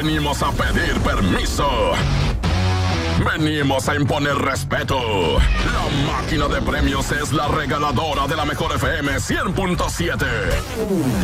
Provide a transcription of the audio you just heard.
venimos a pedir permiso. Venimos a imponer respeto. La máquina de premios es la regaladora de la mejor FM 100.7.